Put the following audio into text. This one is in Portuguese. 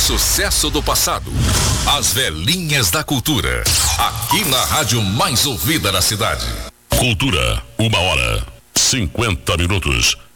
sucesso do passado. As velhinhas da cultura. Aqui na rádio mais ouvida da cidade. Cultura, 1h50.